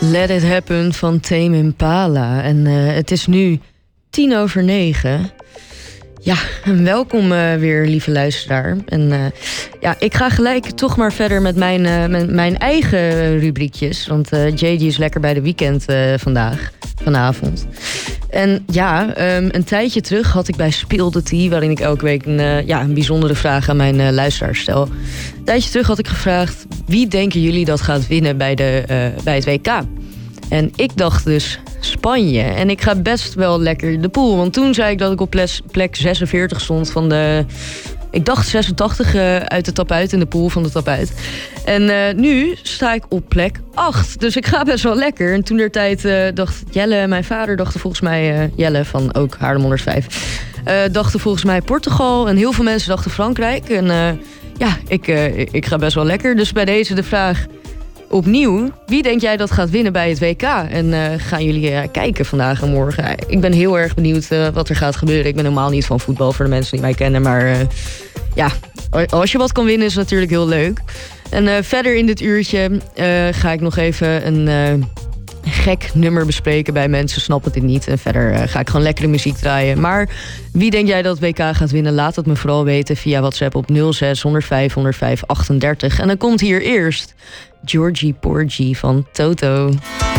Let It Happen van Tame Impala. En het is nu 9:10. Ja, welkom weer, lieve luisteraar. En ik ga gelijk toch maar verder met mijn eigen rubriekjes. Want JD is lekker bij de weekend vanavond. En een tijdje terug had ik bij Spill the Tea, waarin ik elke week een bijzondere vraag aan mijn luisteraars stel. Een tijdje terug had ik gevraagd: wie denken jullie dat gaat winnen bij het WK? En ik dacht dus Spanje. En ik ga best wel lekker de pool. Want toen zei ik dat ik op plek 46 stond van de... Ik dacht 86 uit de tapuit, in de pool van de tapuit. En nu sta ik op plek 8. Dus ik ga best wel lekker. En toen der tijd dacht Jelle, mijn vader, dachten volgens mij... Jelle van ook Haarlem 105. Dachten volgens mij Portugal. En heel veel mensen dachten Frankrijk. En ik ga best wel lekker. Dus bij deze de vraag... Opnieuw, wie denk jij dat gaat winnen bij het WK? En gaan jullie kijken vandaag en morgen? Ik ben heel erg benieuwd wat er gaat gebeuren. Ik ben helemaal niet van voetbal, voor de mensen die mij kennen. Maar als je wat kan winnen is het natuurlijk heel leuk. En verder in dit uurtje ga ik nog even een gek nummer bespreken bij mensen. Snappen dit niet. En verder ga ik gewoon lekkere muziek draaien. Maar wie denk jij dat het WK gaat winnen? Laat het me vooral weten via WhatsApp op 06 105 105 38. En dan komt hier eerst Georgie Porgy van Toto.